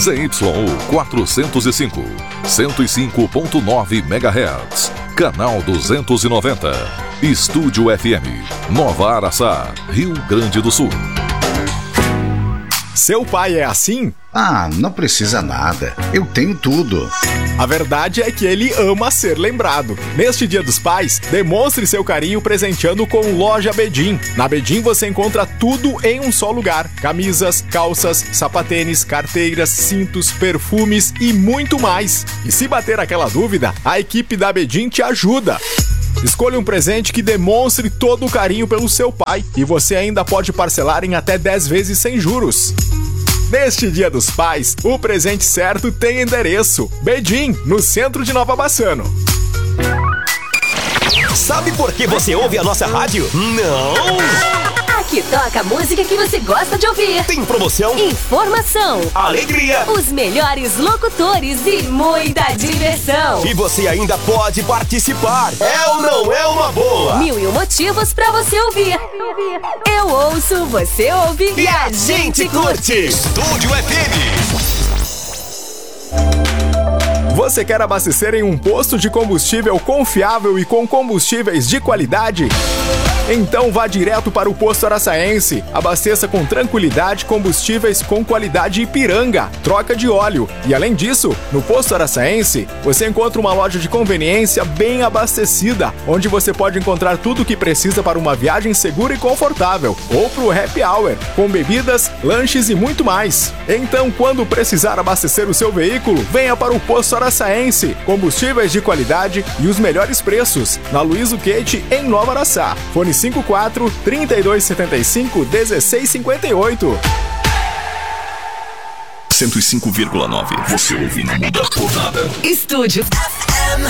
ZYU 405, 105.9 MHz. Canal 290. Estúdio FM, Nova Araçá, Rio Grande do Sul. Seu pai é assim? Ah, não precisa nada. Eu tenho tudo. A verdade é que ele ama ser lembrado. Neste Dia dos Pais, demonstre seu carinho presenteando com Loja Bedim. Na Bedim você encontra tudo em um só lugar: camisas, calças, sapatênis, carteiras, cintos, perfumes e muito mais. E se bater aquela dúvida, a equipe da Bedim te ajuda. Escolha um presente que demonstre todo o carinho pelo seu pai e você ainda pode parcelar em até 10 vezes sem juros. Neste Dia dos Pais, o presente certo tem endereço: Bedim, no centro de Nova Bassano. Sabe por que você ouve a nossa rádio? Não! Aqui toca a música que você gosta de ouvir. Tem promoção, informação, alegria, os melhores locutores e muita diversão. E você ainda pode participar. É ou não é uma boa? 1001 motivos pra você ouvir. Eu ouço, você ouve e a gente curte. Estúdio FM. Você quer abastecer em um posto de combustível confiável e com combustíveis de qualidade? Então vá direto para o Posto Araçaense. Abasteça com tranquilidade combustíveis com qualidade Ipiranga, troca de óleo. E além disso, no Posto Araçaense, você encontra uma loja de conveniência bem abastecida, onde você pode encontrar tudo o que precisa para uma viagem segura e confortável, ou para o happy hour, com bebidas, lanches e muito mais. Então, quando precisar abastecer o seu veículo, venha para o Posto Araçaense. Combustíveis de qualidade e os melhores preços. Na Luiz Kate, em Nova Araçá. Fone 54-3275-1658. 105,9. Você ouve, não muda por nada. Estúdio FM.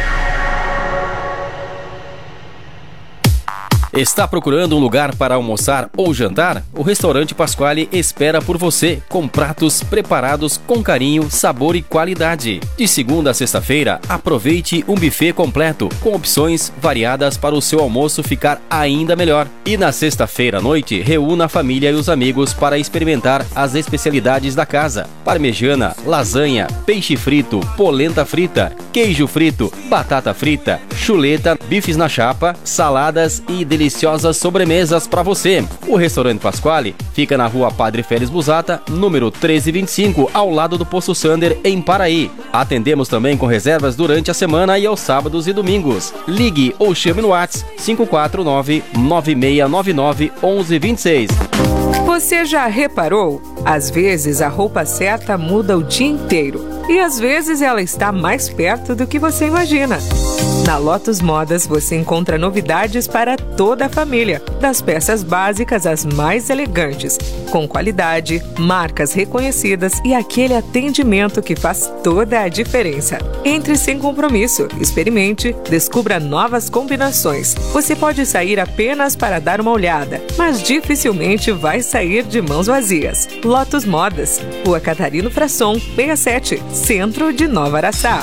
Está procurando um lugar para almoçar ou jantar? O Restaurante Pasquale espera por você, com pratos preparados com carinho, sabor e qualidade. De segunda a sexta-feira, aproveite um buffet completo, com opções variadas para o seu almoço ficar ainda melhor. E na sexta-feira à noite, reúna a família e os amigos para experimentar as especialidades da casa: parmegiana, lasanha, peixe frito, polenta frita, queijo frito, batata frita, chuleta, bifes na chapa, saladas e deliciosas sobremesas para você. O Restaurante Pasquale fica na Rua Padre Félix Busata, número 1325, ao lado do Posto Sander, em Paraí. Atendemos também com reservas durante a semana e aos sábados e domingos. Ligue ou chame no WhatsApp 549-9699-1126. Você já reparou? Às vezes a roupa certa muda o dia inteiro e às vezes ela está mais perto do que você imagina. Na Lotus Modas você encontra novidades para toda a família, das peças básicas às mais elegantes, com qualidade, marcas reconhecidas e aquele atendimento que faz toda a diferença. Entre sem compromisso, experimente, descubra novas combinações. Você pode sair apenas para dar uma olhada, mas dificilmente vai sair de mãos vazias. Lotus Modas, Rua Catarino Frasson, 67, Centro de Nova Araçá.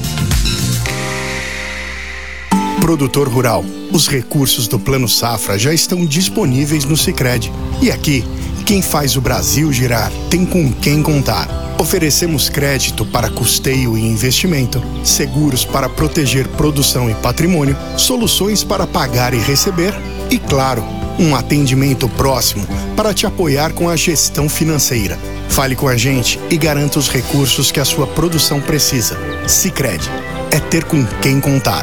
Produtor rural, os recursos do Plano Safra já estão disponíveis no Sicredi. E aqui, quem faz o Brasil girar tem com quem contar. Oferecemos crédito para custeio e investimento, seguros para proteger produção e patrimônio, soluções para pagar e receber e, claro, um atendimento próximo para te apoiar com a gestão financeira. Fale com a gente e garanta os recursos que a sua produção precisa. Sicredi, é ter com quem contar.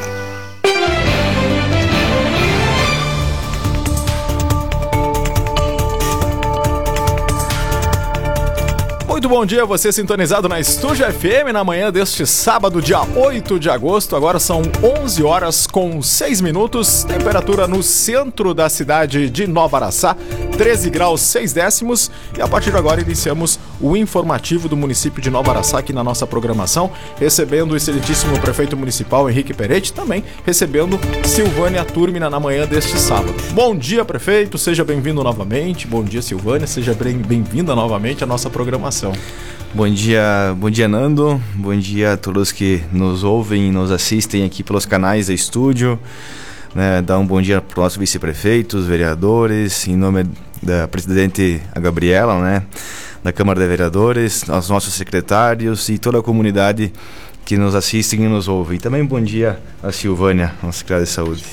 Muito bom dia, você sintonizado na Estúdio FM na manhã deste sábado, dia 8 de agosto. Agora são 11 horas com 6 minutos, temperatura no centro da cidade de Nova Araçá, 13 graus 6 décimos. E a partir de agora iniciamos o informativo do município de Nova Araçá aqui na nossa programação, recebendo o excelentíssimo prefeito municipal Henrique Peretti, também recebendo Silvânia Turmina na manhã deste sábado. Bom dia, prefeito, seja bem-vindo novamente. Bom dia, Silvânia, seja bem-vinda novamente à nossa programação. Bom dia, Nando. Bom dia a todos que nos ouvem e nos assistem aqui pelos canais da estúdio. Dar um bom dia para o nosso vice-prefeito, os vereadores, em nome da presidente a Gabriela, da Câmara de Vereadores, aos nossos secretários e toda a comunidade que nos assiste e nos ouve. E também bom dia a Silvânia, nossa secretária de Saúde.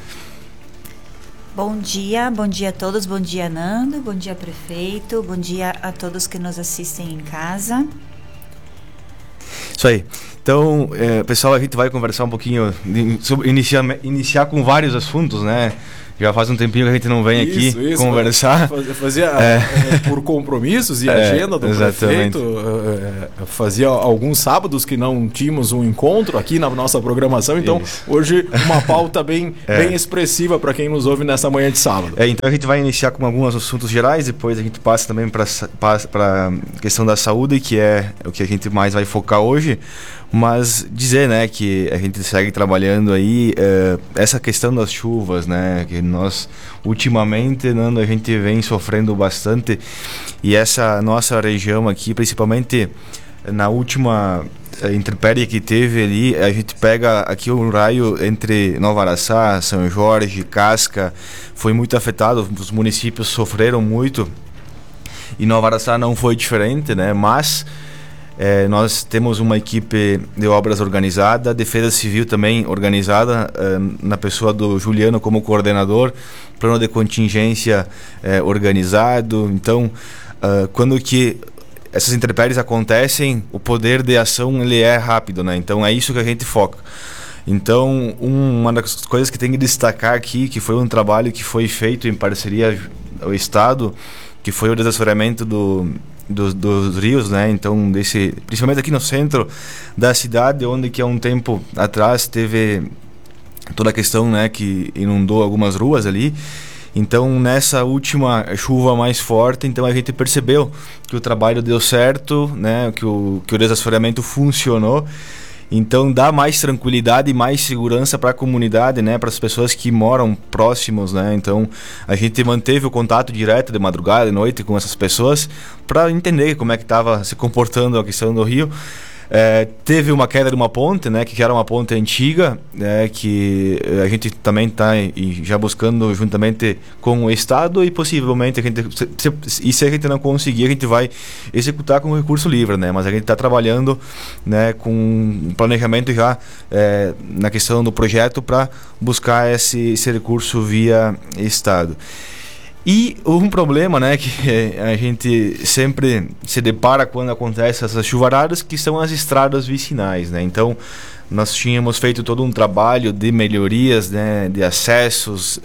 Bom dia a todos, bom dia Nando, bom dia prefeito, bom dia a todos que nos assistem em casa. Isso aí. Então, pessoal, a gente vai conversar um pouquinho, iniciar com vários assuntos, né? Já faz um tempinho que a gente não vem aqui conversar. Fazia por compromissos e agenda do prefeito. Fazia alguns sábados que não tínhamos um encontro aqui na nossa programação. Então, hoje, uma pauta bem expressiva para quem nos ouve nessa manhã de sábado. Então, a gente vai iniciar com alguns assuntos gerais. Depois a gente passa também para a questão da saúde, que é o que a gente mais vai focar hoje. Mas dizer, né, que a gente segue trabalhando aí essa questão das chuvas, né, que nós ultimamente, Nando, a gente vem sofrendo bastante, e essa nossa região aqui, principalmente na última intempérie que teve ali, a gente pega aqui o raio entre Nova Araçá, São Jorge, Casca, foi muito afetado, os municípios sofreram muito, e Nova Araçá não foi diferente, né, mas nós temos uma equipe de obras organizada, Defesa Civil também organizada, na pessoa do Juliano como coordenador, plano de contingência organizado. Então, quando que essas intempéries acontecem, o poder de ação ele é rápido, né? Então é isso que a gente foca. Então, uma das coisas que tem que destacar aqui, que foi um trabalho que foi feito em parceria ao Estado, que foi o desassoreamento dos rios, né? Então, principalmente aqui no centro da cidade, onde que há um tempo atrás teve toda a questão, né, que inundou algumas ruas ali. Então, nessa última chuva mais forte, então a gente percebeu que o trabalho deu certo, né, que o desassoreamento funcionou. Então dá mais tranquilidade e mais segurança para a comunidade, né, para as pessoas que moram próximos, né. Então a gente manteve o contato direto de madrugada, de noite com essas pessoas para entender como é que estava se comportando a questão do rio. Teve uma queda de uma ponte, né, que era uma ponte antiga, que a gente também está já buscando juntamente com o Estado, e possivelmente se a gente não conseguir, a gente vai executar com recurso livre, né, mas a gente está trabalhando, né, com um planejamento já na questão do projeto para buscar esse recurso via Estado. E um problema, né, que a gente sempre se depara quando acontecem essas chuvaradas, que são as estradas vicinais, né? Então, nós tínhamos feito todo um trabalho de melhorias, né, de acessos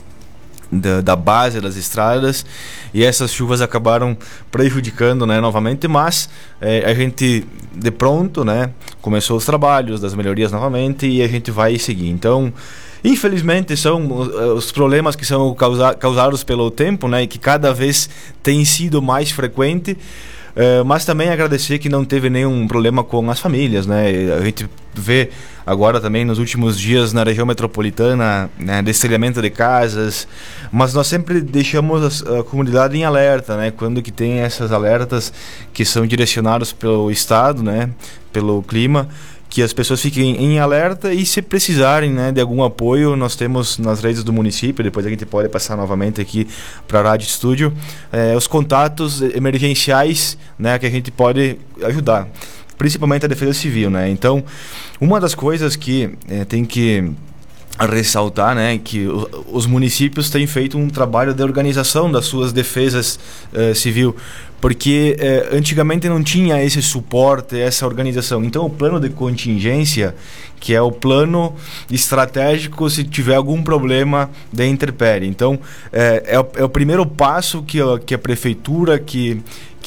da base das estradas, e essas chuvas acabaram prejudicando, né, novamente, mas a gente, de pronto, né, começou os trabalhos das melhorias novamente e a gente vai seguir. Então, infelizmente são os problemas que são causados pelo tempo, né, e que cada vez tem sido mais frequente, mas também agradecer que não teve nenhum problema com as famílias, né. A gente vê agora também nos últimos dias na região metropolitana, né, destelhamento de casas, mas nós sempre deixamos a comunidade em alerta, né, quando que tem essas alertas que são direcionados pelo Estado, né, pelo clima, que as pessoas fiquem em alerta, e se precisarem, né, de algum apoio, nós temos nas redes do município, depois a gente pode passar novamente aqui para a Rádio Estúdio, os contatos emergenciais, né, que a gente pode ajudar, principalmente a Defesa Civil, né. Então, uma das coisas que tem que ressaltar, né, que os municípios têm feito um trabalho de organização das suas defesas civil, porque antigamente não tinha esse suporte, essa organização. Então o plano de contingência, que é o plano estratégico se tiver algum problema de intempérie. Então é o primeiro passo que a prefeitura, que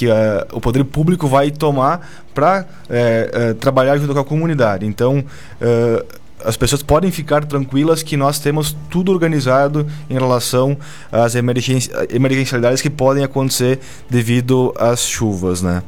o poder público vai tomar para trabalhar junto com a comunidade. Então as pessoas podem ficar tranquilas que nós temos tudo organizado em relação às emergencialidades que podem acontecer devido às chuvas, né?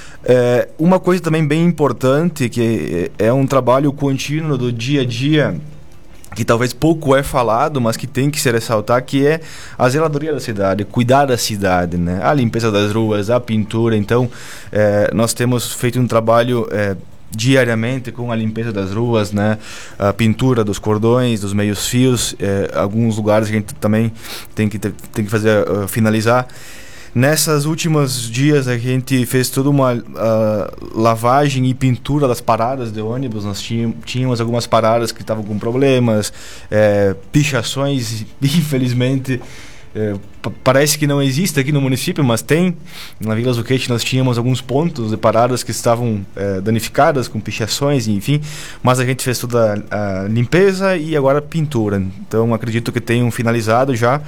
Uma coisa também bem importante, que é um trabalho contínuo do dia a dia, que talvez pouco é falado, mas que tem que se ressaltar, que é a zeladoria da cidade, cuidar da cidade, né? A limpeza das ruas, a pintura. Então, nós temos feito um trabalho diariamente com a limpeza das ruas, né, a pintura dos cordões, dos meios fios, alguns lugares a gente também tem que fazer finalizar. Nessas últimas dias a gente fez toda uma lavagem e pintura das paradas de ônibus. Nós tínhamos algumas paradas que estavam com problemas, pichações, infelizmente. Parece que não existe aqui no município, mas tem. Na Vila Zucchetti nós tínhamos alguns pontos de paradas que estavam danificadas, com pichações, enfim. Mas a gente fez toda a limpeza e agora pintura. Então acredito que tenham finalizado já.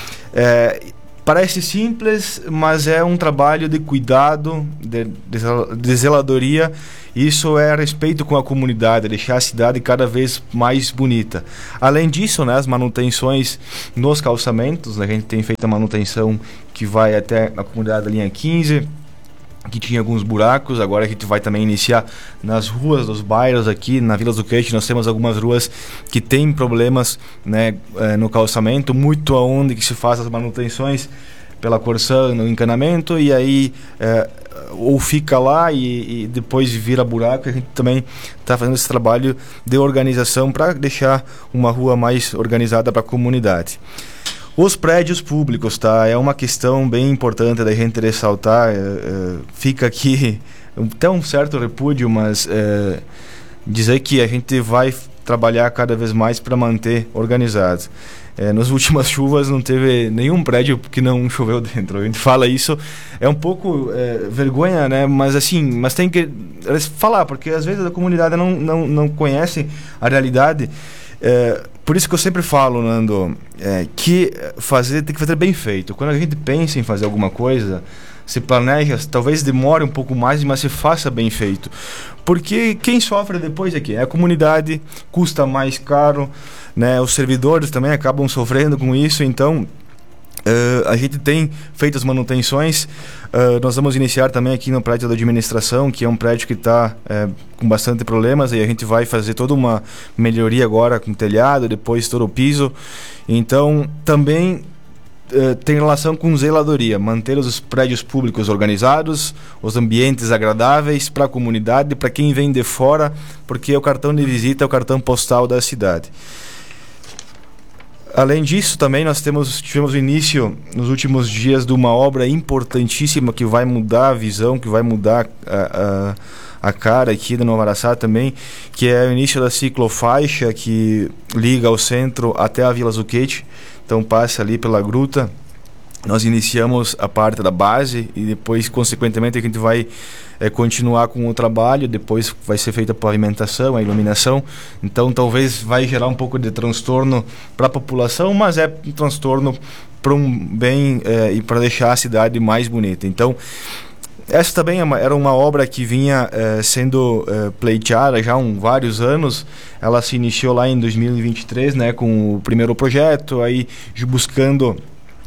Parece simples, mas é um trabalho de cuidado, de zeladoria. Isso é a respeito com a comunidade, deixar a cidade cada vez mais bonita. Além disso, né, as manutenções nos calçamentos, a gente tem feito a manutenção que vai até a comunidade da linha 15, que tinha alguns buracos. Agora a gente vai também iniciar nas ruas dos bairros aqui na Vila Zucchetti. Nós temos algumas ruas que tem problemas, né, no calçamento, muito aonde que se faz as manutenções pela Corsã no encanamento, e aí ou fica lá e depois vira buraco. A gente também está fazendo esse trabalho de organização para deixar uma rua mais organizada para a comunidade. Os prédios públicos, tá? É uma questão bem importante da gente ressaltar. Fica aqui até um certo repúdio, mas dizer que a gente vai trabalhar cada vez mais para manter organizado. Nas últimas chuvas não teve nenhum prédio que não choveu dentro. A gente fala isso, é um pouco vergonha, né? Mas assim, mas tem que falar, porque às vezes a comunidade não conhece a realidade. Por isso que eu sempre falo, Nando, que tem que fazer bem feito. Quando a gente pensa em fazer alguma coisa, se planeja, talvez demore um pouco mais, mas se faça bem feito. Porque quem sofre depois é a comunidade, custa mais caro, né? Os servidores também acabam sofrendo com isso. Então a gente tem feito as manutenções. Nós vamos iniciar também aqui no prédio da administração, que é um prédio que está com bastante problemas, e a gente vai fazer toda uma melhoria agora com o telhado, depois todo o piso. Então também tem relação com zeladoria, manter os prédios públicos organizados, os ambientes agradáveis para a comunidade, para quem vem de fora, porque o cartão de visita é o cartão postal da cidade. Além disso, também nós tivemos o início nos últimos dias de uma obra importantíssima que vai mudar a visão, que vai mudar a cara aqui da Nova Araçá também, que é o início da ciclofaixa que liga ao centro até a Vila Zucchetti. Então passa ali pela gruta. Nós iniciamos a parte da base e depois, consequentemente, a gente vai continuar com o trabalho. Depois vai ser feita a pavimentação, a iluminação. Então talvez vai gerar um pouco de transtorno para a população, mas é um transtorno para um bem e para deixar a cidade mais bonita. Então essa também era uma obra que vinha sendo pleiteada já há vários anos. Ela se iniciou lá em 2023, né, com o primeiro projeto, aí buscando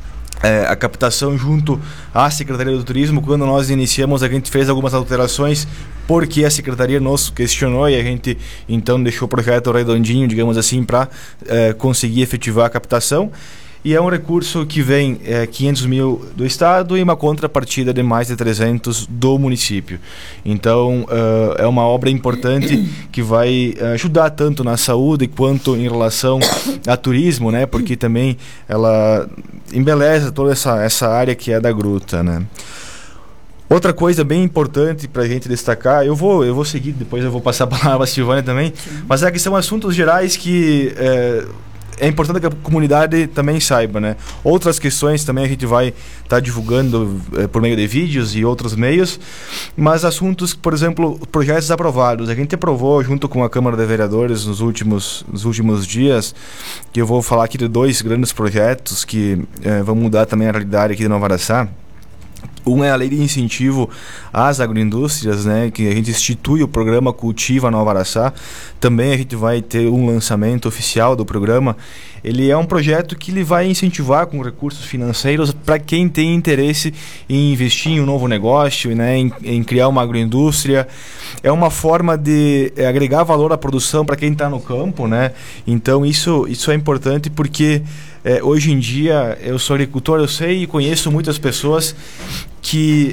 a captação junto à Secretaria do Turismo. Quando nós iniciamos, a gente fez algumas alterações porque a Secretaria nos questionou, e a gente então deixou o projeto redondinho, digamos assim, para conseguir efetivar a captação. E é um recurso que vem 500 mil do Estado e uma contrapartida de mais de 300 do município. Então é uma obra importante que vai ajudar tanto na saúde quanto em relação a turismo, né? Porque também ela embeleza toda essa área que é da gruta, né? Outra coisa bem importante para a gente destacar, eu vou seguir, depois eu vou passar a palavra à Silvânia também, mas é que são assuntos gerais que é importante que a comunidade também saiba, né? Outras questões também a gente vai estar divulgando por meio de vídeos e outros meios, mas assuntos, por exemplo, projetos aprovados. A gente aprovou junto com a Câmara de Vereadores nos últimos dias, que eu vou falar aqui de 2 grandes projetos que vão mudar também a realidade aqui de Nova Araçá. Um é a lei de incentivo às agroindústrias, né, que a gente institui o programa Cultiva Nova Araçá. Também a gente vai ter um lançamento oficial do programa. Ele é um projeto que ele vai incentivar com recursos financeiros para quem tem interesse em investir em um novo negócio, né, em criar uma agroindústria. É uma forma de agregar valor à produção para quem está no campo, né? Então isso é importante porque hoje em dia eu sou agricultor, eu sei e conheço muitas pessoas que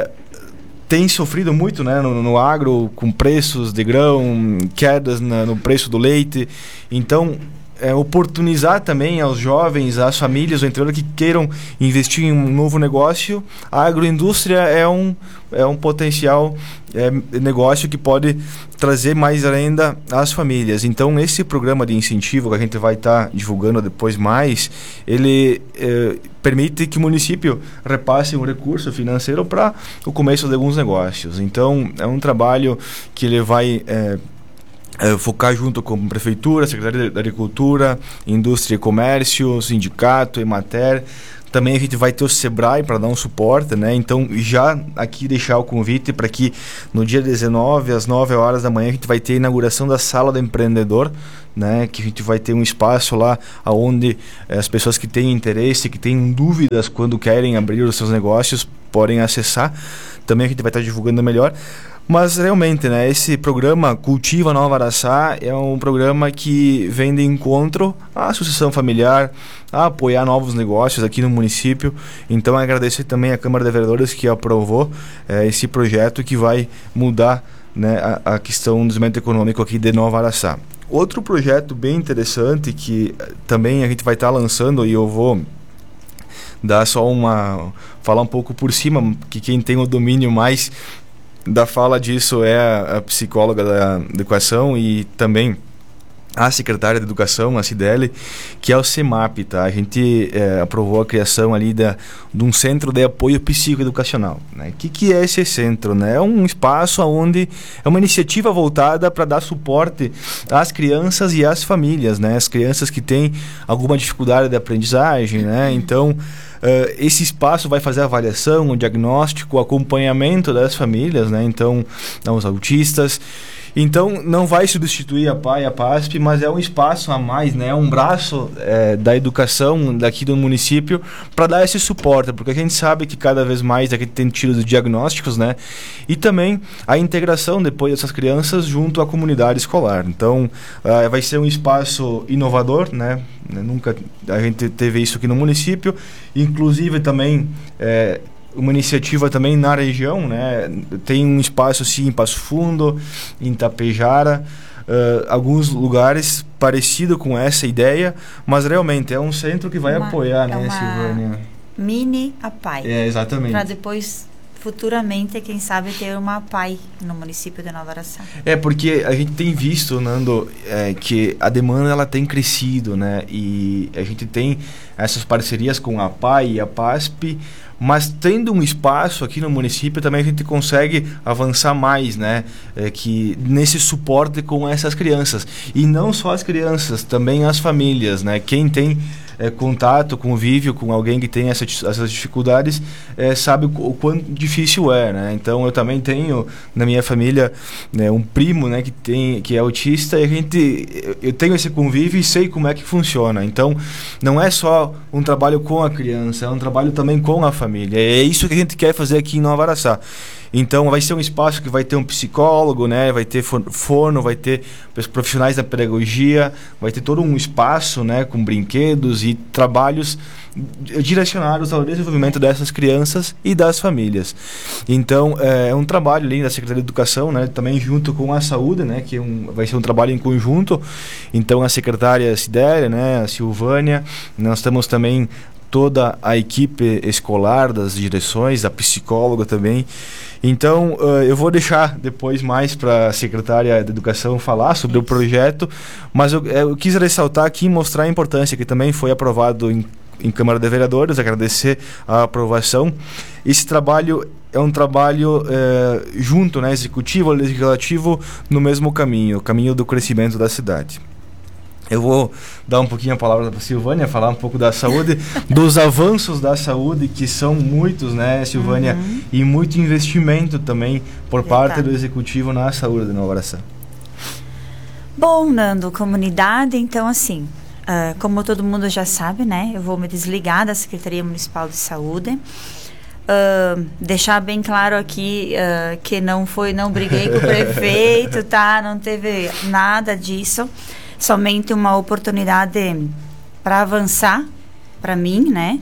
têm sofrido muito, né, no agro, com preços de grão, quedas no preço do leite. Então oportunizar também aos jovens, às famílias do interior que queiram investir em um novo negócio. A agroindústria é um potencial negócio que pode trazer mais renda às famílias. Então, esse programa de incentivo que a gente vai estar divulgando depois mais, ele permite que o município repasse um recurso financeiro para o começo de alguns negócios. Então, é um trabalho que ele vai focar junto com a Prefeitura, a Secretaria da Agricultura, Indústria e Comércio, Sindicato, Emater. Também a gente vai ter o Sebrae para dar um suporte, né? Então, já aqui deixar o convite para que no dia 19, às 9 horas da manhã, a gente vai ter a inauguração da Sala do Empreendedor, né? Que a gente vai ter um espaço lá onde as pessoas que têm interesse, que têm dúvidas quando querem abrir os seus negócios, podem acessar. Também a gente vai estar divulgando melhor. Mas realmente, né, esse programa Cultiva Nova Araçá é um programa que vem de encontro à sucessão familiar, a apoiar novos negócios aqui no município. Então, agradecer também à Câmara de Vereadores que aprovou esse projeto que vai mudar, né, a questão do desenvolvimento econômico aqui de Nova Araçá. Outro projeto bem interessante que também a gente vai estar lançando, e eu vou dar falar um pouco por cima, que quem tem o domínio mais da fala disso é a psicóloga da educação e também a secretária de educação, a Cideli, que é o CEMAP, tá? A gente aprovou a criação ali de um centro de apoio psicoeducacional, né? Que é esse centro, né? É um espaço onde é uma iniciativa voltada para dar suporte às crianças e às famílias, né? As crianças que têm alguma dificuldade de aprendizagem, né? Então, esse espaço vai fazer a avaliação, o diagnóstico, o acompanhamento das famílias, né? Então, os autistas. Então, não vai substituir a PAI e a PASP, mas é um espaço a mais, né? É um braço da educação daqui do município para dar esse suporte, porque a gente sabe que cada vez mais aqui tem tido os diagnósticos, né? E também a integração depois dessas crianças junto à comunidade escolar. Então, vai ser um espaço inovador, né? Nunca a gente teve isso aqui no município, inclusive também uma iniciativa também na região, né? Tem um espaço assim em Passo Fundo, em Tapejara, alguns lugares parecido com essa ideia, mas realmente é um centro que vai apoiar, né, Silvânia? Mini APAI. Exatamente. Para depois, futuramente, quem sabe, ter uma APAI no município de Nova Araçá. Porque a gente tem visto, Nando, que a demanda ela tem crescido, né? E a gente tem essas parcerias com a APAI e a PASP, mas tendo um espaço aqui no município também a gente consegue avançar mais, né? Que nesse suporte com essas crianças. E não só as crianças, também as famílias, né? Quem tem contato, convívio com alguém que tem essas dificuldades, sabe o quão difícil é, né? Então eu também tenho na minha família, né, um primo, né, que é autista, e eu tenho esse convívio e sei como é que funciona. Então não é só um trabalho com a criança, é um trabalho também com a família. É isso que a gente quer fazer aqui em Nova Araçá. Então vai ser um espaço que vai ter um psicólogo, né? Vai ter fono, vai ter profissionais da pedagogia, vai ter todo um espaço, né, com brinquedos e trabalhos direcionados ao desenvolvimento dessas crianças e das famílias. Então é um trabalho ali da Secretaria de Educação, né, também junto com a Saúde, né, que vai ser um trabalho em conjunto. Então a secretária Cidélia, né, a Silvânia, nós temos também toda a equipe escolar, das direções, a psicóloga também. Então, eu vou deixar depois mais para a secretária de Educação falar sobre o projeto, mas eu quis ressaltar aqui e mostrar a importância, que também foi aprovado em Câmara de Vereadores, agradecer a aprovação. Esse trabalho é um trabalho junto, né, executivo, legislativo, no mesmo caminho, o caminho do crescimento da cidade. Eu vou dar um pouquinho a palavra para a Silvânia, falar um pouco da saúde, dos avanços da saúde, que são muitos, né, Silvânia? E muito investimento também por parte do Executivo na saúde de Nova Araçá. Bom, Nando, comunidade, então assim, como todo mundo já sabe, né, eu vou me desligar da Secretaria Municipal de Saúde. Deixar bem claro aqui que não briguei com o prefeito, tá? Não teve nada disso. Somente uma oportunidade para avançar para mim, né?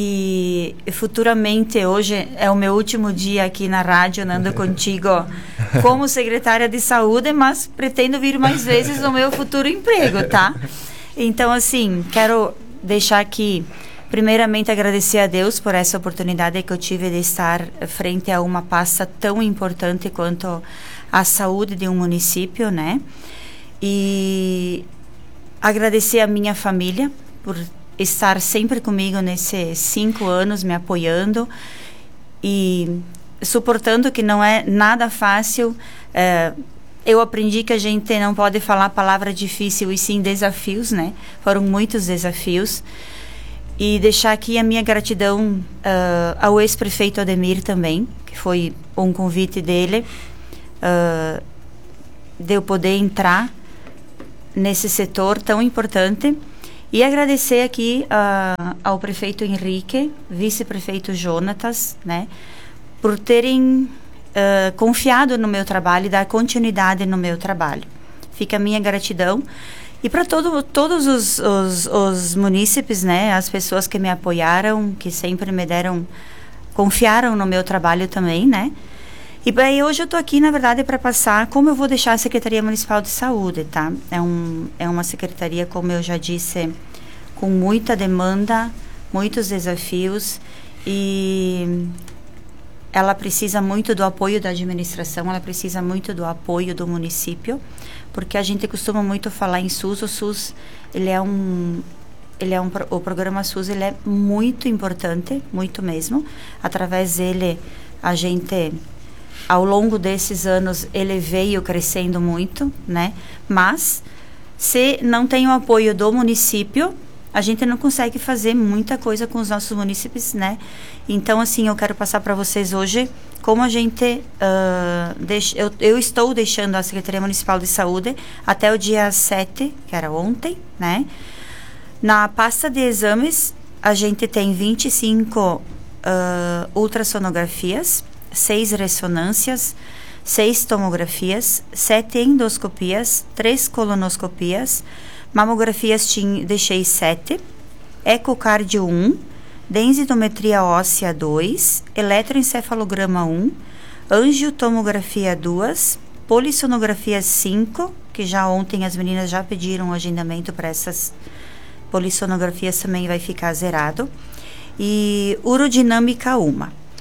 E futuramente, hoje é o meu último dia aqui na rádio, andando contigo como secretária de saúde, mas pretendo vir mais vezes no meu futuro emprego, tá? Então, assim, quero deixar aqui, primeiramente, agradecer a Deus por essa oportunidade que eu tive de estar frente a uma pasta tão importante quanto a saúde de um município, né? E agradecer a minha família por estar sempre comigo nesses 5 anos, me apoiando e suportando, que não é nada fácil. Eu aprendi que a gente não pode falar a palavra difícil e sim desafios, né? Foram muitos desafios. E deixar aqui a minha gratidão ao ex-prefeito Ademir também, que foi um convite dele, de eu poder entrar nesse setor tão importante. E agradecer aqui ao prefeito Henrique, vice-prefeito Jonatas, né, por terem confiado no meu trabalho e dar continuidade no meu trabalho. Fica a minha gratidão. E para todos os munícipes, né, as pessoas que me apoiaram, que sempre confiaram no meu trabalho também, né. E bem, hoje eu estou aqui, na verdade, para passar como eu vou deixar a Secretaria Municipal de Saúde, tá? É uma secretaria, como eu já disse, com muita demanda, muitos desafios, e ela precisa muito do apoio da administração, ela precisa muito do apoio do município, porque a gente costuma muito falar em SUS. O SUS, o programa SUS, ele é muito importante, muito mesmo. Através dele, a gente, ao longo desses anos, ele veio crescendo muito, né? Mas, se não tem o apoio do município, a gente não consegue fazer muita coisa com os nossos munícipes, né? Então, assim, eu quero passar para vocês hoje como a gente... eu estou deixando a Secretaria Municipal de Saúde até o dia 7, que era ontem, né? Na pasta de exames, a gente tem 25 ultrassonografias, 6 ressonâncias, 6 tomografias, 7 endoscopias, 3 colonoscopias, mamografias deixei 7, ecocardio 1, densitometria óssea 2, eletroencefalograma 1, angiotomografia 2, polissonografia 5, que já ontem as meninas já pediram um agendamento para essas polissonografias, também vai ficar zerado, e urodinâmica 1.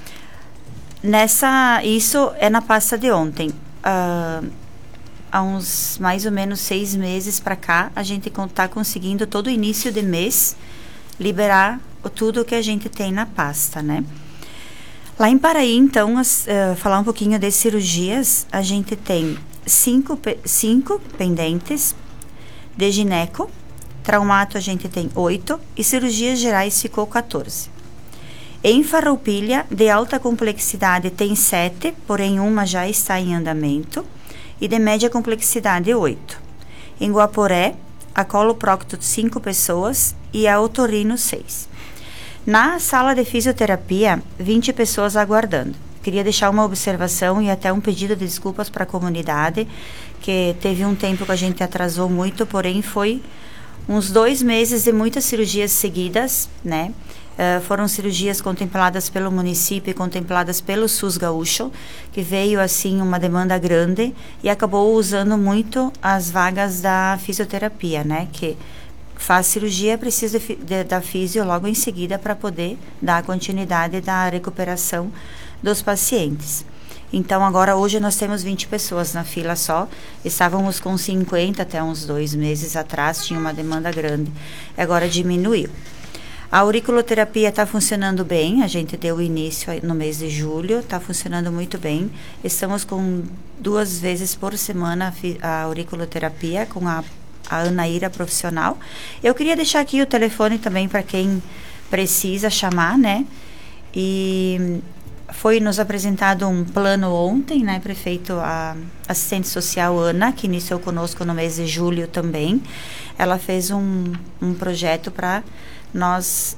Isso é na pasta de ontem. Há uns mais ou menos 6 meses para cá, a gente está conseguindo todo início de mês liberar tudo que a gente tem na pasta, né? Lá em Paraí, então, falar um pouquinho de cirurgias, a gente tem 5 pendentes de gineco, traumato a gente tem 8 e cirurgias gerais ficou 14. Em Farroupilha, de alta complexidade, tem 7, porém uma já está em andamento, e de média complexidade 8. Em Guaporé, a coloprocto 5 pessoas e a otorrino 6. Na sala de fisioterapia, 20 pessoas aguardando. Queria deixar uma observação e até um pedido de desculpas para a comunidade, que teve um tempo que a gente atrasou muito, porém foi uns 2 meses de muitas cirurgias seguidas, né? Foram cirurgias contempladas pelo município e contempladas pelo SUS gaúcho, que veio assim uma demanda grande e acabou usando muito as vagas da fisioterapia, né? Que faz cirurgia, precisa da fisio logo em seguida para poder dar continuidade da recuperação dos pacientes. Então, agora, hoje nós temos 20 pessoas na fila só. Estávamos com 50 até uns 2 meses atrás, tinha uma demanda grande. Agora diminuiu. A auriculoterapia está funcionando bem, a gente deu início no mês de julho, está funcionando muito bem. Estamos com 2 vezes por semana a auriculoterapia com a Anaíra profissional. Eu queria deixar aqui o telefone também para quem precisa chamar, né? E foi nos apresentado um plano ontem, né, prefeito? A assistente social Ana, que iniciou conosco no mês de julho também. Ela fez um projeto para nós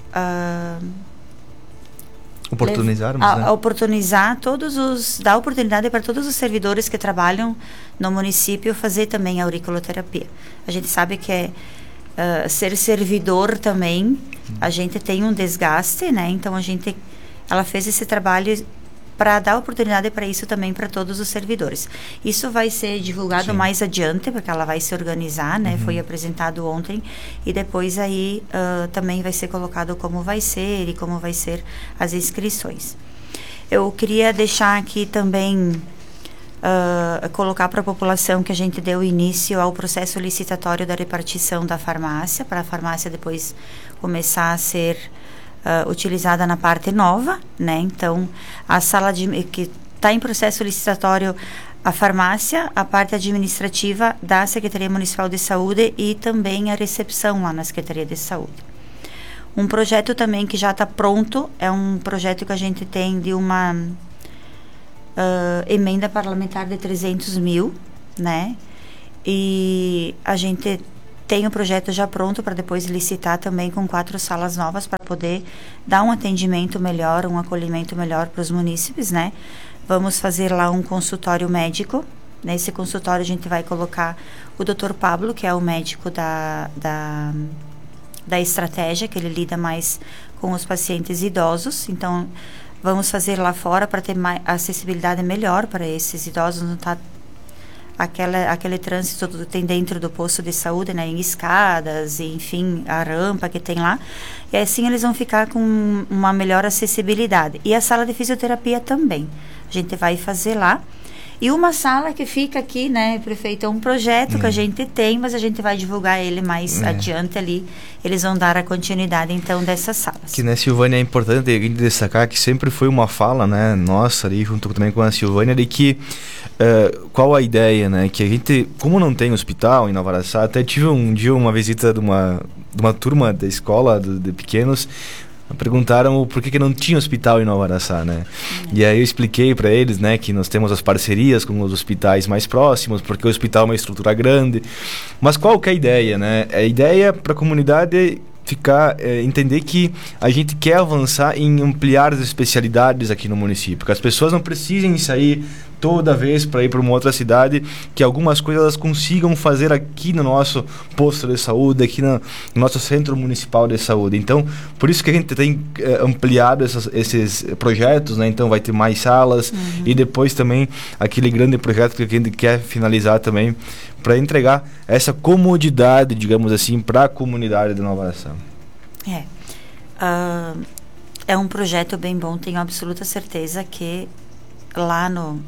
oportunizar dar oportunidade para todos os servidores que trabalham no município fazer também a auriculoterapia. A gente sabe que ser servidor também, a gente tem um desgaste, né? Então ela fez esse trabalho para dar oportunidade para isso também para todos os servidores. Isso vai ser divulgado mais adiante, porque ela vai se organizar, né? Foi apresentado ontem e depois aí também vai ser colocado como vai ser e como vai ser as inscrições. Eu queria deixar aqui também colocar para a população que a gente deu início ao processo licitatório da repartição da farmácia, para a farmácia depois começar a ser utilizada na parte nova, né? Então, a sala que está em processo licitatório, a farmácia, a parte administrativa da Secretaria Municipal de Saúde e também a recepção lá na Secretaria de Saúde. Um projeto também que já está pronto, é um projeto que a gente tem de uma emenda parlamentar de 300 mil, né? E a gente tem o projeto já pronto para depois licitar também com 4 salas novas para poder dar um atendimento melhor, um acolhimento melhor para os munícipes, né? Vamos fazer lá um consultório médico. Nesse consultório a gente vai colocar o Dr. Pablo, que é o médico da estratégia, que ele lida mais com os pacientes idosos. Então, vamos fazer lá fora para ter mais acessibilidade melhor para esses idosos, não tá aquele trânsito que tem dentro do posto de saúde, né, em escadas, e, enfim, a rampa que tem lá. E assim eles vão ficar com uma melhor acessibilidade. E a sala de fisioterapia também. A gente vai fazer lá. E uma sala que fica aqui, né, prefeito, é um projeto que a gente tem, mas a gente vai divulgar ele mais adiante ali. Eles vão dar a continuidade, então, dessas salas. Que, né, Silvânia, é importante a gente destacar que sempre foi uma fala, né, nossa, ali, junto também com a Silvânia, de que qual a ideia, né, que a gente, como não tem hospital em Nova Araçá, até tive um dia uma visita de uma turma da escola de pequenos. Perguntaram por que não tinha hospital em Nova Araçá, né? E aí eu expliquei para eles, né, que nós temos as parcerias com os hospitais mais próximos, porque o hospital é uma estrutura grande. Mas qual que é a ideia, né? A ideia para a comunidade entender que a gente quer avançar em ampliar as especialidades aqui no município, que as pessoas não precisem sair toda vez para ir para uma outra cidade, que algumas coisas elas consigam fazer aqui no nosso posto de saúde, aqui no nosso centro municipal de saúde. Então, por isso que a gente tem ampliado esses projetos, né? Então vai ter mais salas e depois também aquele grande projeto que a gente quer finalizar também para entregar essa comodidade, digamos assim, para a comunidade de Nova Araçá. É um projeto bem bom, tenho absoluta certeza que lá no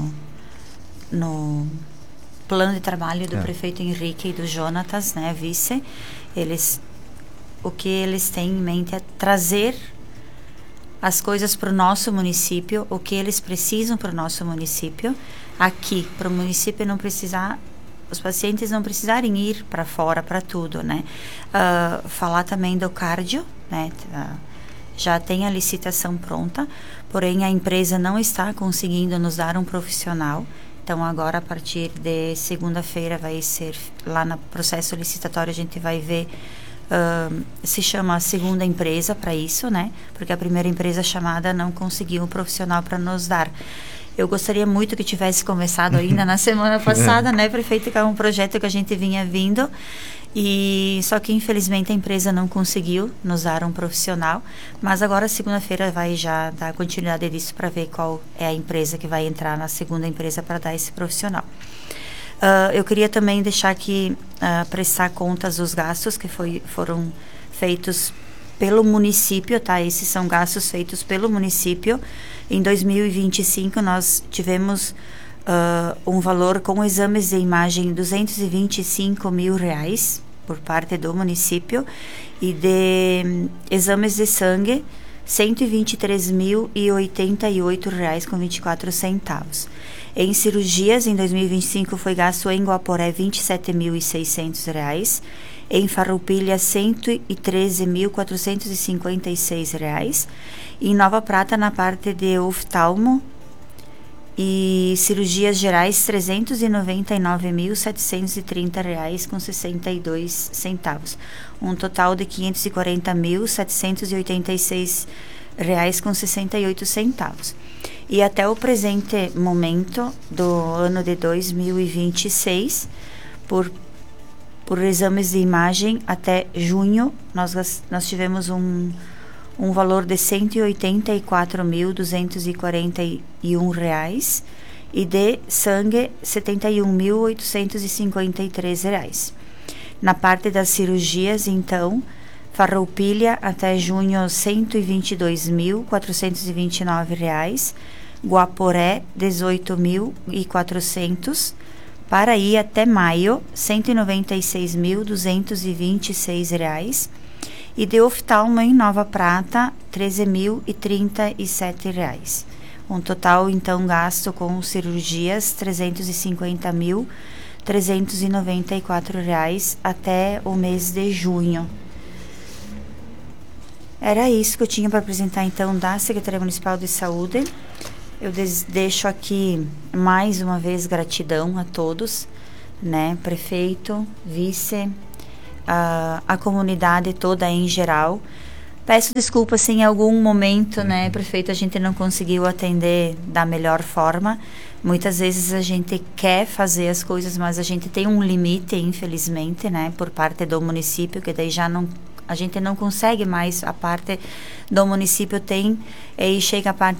plano de trabalho do prefeito Henrique e do Jonatas, né, vice, o que eles têm em mente é trazer as coisas para o nosso município, o que eles precisam para o nosso município, aqui, para o município não precisar, os pacientes não precisarem ir para fora para tudo, né? Falar também do cardio, né? Já tem a licitação pronta, porém a empresa não está conseguindo nos dar um profissional. Então agora a partir de segunda-feira vai ser lá no processo licitatório, a gente vai ver se chama a segunda empresa para isso, né? Porque a primeira empresa chamada não conseguiu um profissional para nos dar. Eu gostaria muito que tivesse começado ainda na semana passada, né, prefeito, que é um projeto que a gente vinha vindo, e só que infelizmente a empresa não conseguiu nos dar um profissional, mas agora segunda-feira vai já dar continuidade disso para ver qual é a empresa que vai entrar na segunda empresa para dar esse profissional. Eu queria também deixar aqui, prestar contas dos gastos que foram feitos pelo município, tá? Esses são gastos feitos pelo município. Em 2025, nós tivemos um valor com exames de imagem de R$225 mil por parte do município e de exames de sangue R$123.088,24. Em cirurgias, em 2025, foi gasto em Guaporé R$27.600, em Farroupilha R$113.456, em Nova Prata, na parte de oftalmo e cirurgias gerais, R$399.730,62, um total de R$540.786,68. E até o presente momento do ano de 2026, por exames de imagem, até junho, nós tivemos um um valor de R$ 184.241 e de sangue R$ 71.853. Na parte das cirurgias, então, Farroupilha até junho R$ 122.429, Guaporé R$ 18.400, Paraí até maio R$ 196.226 e de oftalmo em Nova Prata R$ 13.037. Um total então gasto com cirurgias R$ 350.394 até o mês de junho. Era isso que eu tinha para apresentar então da Secretaria Municipal de Saúde. Eu deixo aqui mais uma vez gratidão a todos, né, prefeito, vice, a comunidade toda em geral. Peço desculpas se em algum momento, né, prefeito, a gente não conseguiu atender da melhor forma. Muitas vezes a gente quer fazer as coisas, mas a gente tem um limite, infelizmente, né, por parte do município, que daí já não, a gente não consegue mais, a parte do município tem, e chega a parte